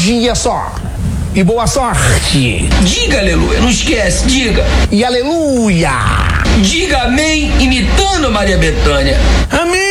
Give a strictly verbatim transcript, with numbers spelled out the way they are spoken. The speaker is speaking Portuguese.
dia só. E boa sorte. Diga aleluia, não esquece, diga. E aleluia. Diga amém, imitando Maria Bethânia. Amém.